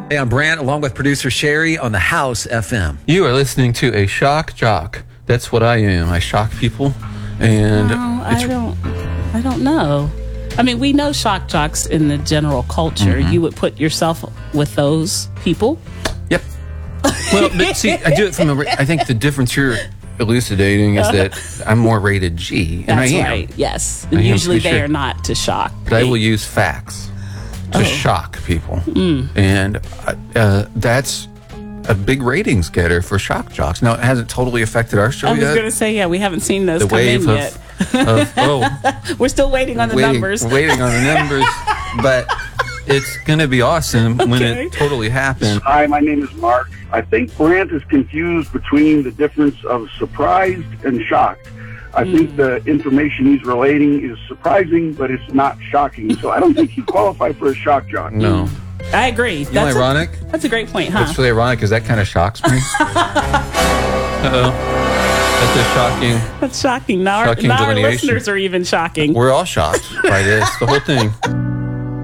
Hey, I'm Brant, along with producer Sherry on the House FM. You are listening to a shock jock. That's what I am. I shock people, and I don't know. I mean, we know shock jocks in the general culture. You would put yourself with those people. Yep. Well, but see, I do it from I think the difference you're elucidating is that I'm more rated G, and That's I am. right. Yes. And usually they are not to shock. But I will use facts to shock people, and that's a big ratings getter for shock jocks. Now, it hasn't totally affected our show I yet. was going to say, yeah, we haven't seen those come in yet. We're still waiting on the numbers. Waiting on the numbers, but it's going to be awesome when it totally happens. Hi, my name is Mark. I think Brant is confused between the difference of surprised and shocked. I think the information he's relating is surprising, but it's not shocking. So I don't think he'd qualify for a shock jock. No. I agree. You know, ironic? That's a great point, huh? What's really ironic is that kind of shocks me. Uh-oh. That's a shocking. That's shocking. Now our listeners are even shocking. We're all shocked by this, the whole thing.